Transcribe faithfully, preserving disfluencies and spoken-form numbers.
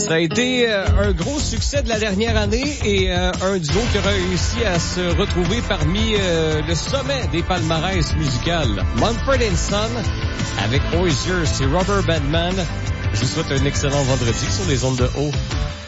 Ça a été euh, un gros succès de la dernière année et euh, un duo qui a réussi à se retrouver parmi euh, le sommet des palmarès musicales. Mumford and Son avec Hozier, c'est Rubber Band Man. Je vous souhaite un excellent vendredi sur les ondes de haut.